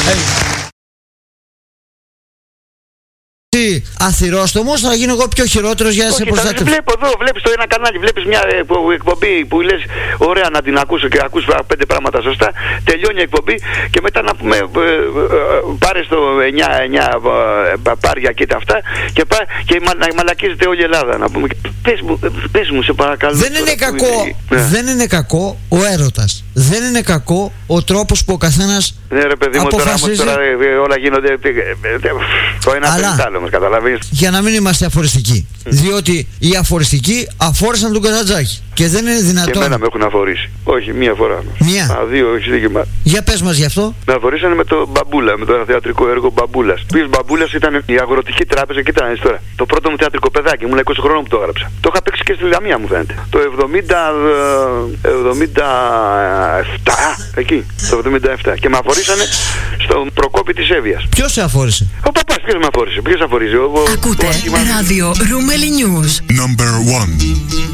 Αθυρόστομος, θα γίνω εγώ πιο χειρότερος για να σε προστατεύσω. Βλέπω εδώ, βλέπεις το ένα κανάλι, βλέπεις μια εκπομπή που λες ωραία να την ακούσω και ακούς 5 πράγματα σωστά, τελειώνει η εκπομπή και μετά να πούμε πάρε στο 9 πάρια και τα αυτά και μαλακίζεται όλη η Ελλάδα να πούμε. Πες μου σε παρακαλώ. Δεν είναι κακό ο έρωτας. Δεν είναι κακό ο τρόπος που ο καθένας αποφασίζει. Τώρα όλα γίνονται το ένα παιδί άλλο, μας καταλαβαίνεις. Για να μην είμαστε αφοριστικοί. Διότι οι αφοριστικοί αφόρησαν τον Καζαντζάκη. Και δεν είναι δυνατόν. Και εμένα με έχουν αφορήσει. Όχι, μία φορά. Δύο, έχεις δίκιο. Για πες μας γι' αυτό. Με αφορήσανε με το Μπαμπούλα, με το ένα θεατρικό έργο Μπαμπούλας. Ο οποίος Μπαμπούλας ήταν η αγροτική τράπεζα. Κοίτα τώρα. Το πρώτο μου θεατρικό παιδάκι, ήμουν 20 χρόνων που το έγραψα. Το είχα παίξει και στη Λαμία μου φαίνεται. Το 77. Εκεί. Το 77. Και με αφορήσανε στον Προκόπη της Εύβοιας. Ποιος σε αφόρησε? Ο παπάς, ποιος με αφορήσε? Ποιος αφορίζει? Ακούτε ράδιο Ρούμελι News. Number 1.